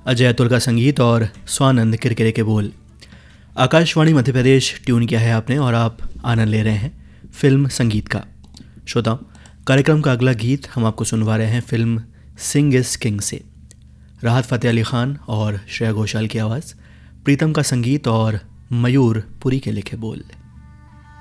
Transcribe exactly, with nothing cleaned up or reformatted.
अजय अतुल का संगीत और स्वानंद किरकिरे के बोल। आकाशवाणी मध्य प्रदेश ट्यून किया है आपने और आप आनंद ले रहे हैं फिल्म संगीत का। श्रोताओं, कार्यक्रम का अगला गीत हम आपको सुनवा रहे हैं फिल्म सिंग इज किंग से। राहत फ़तेह अली खान और श्रेया घोषाल की आवाज़, प्रीतम का संगीत और मयूर पुरी के लिखे बोल।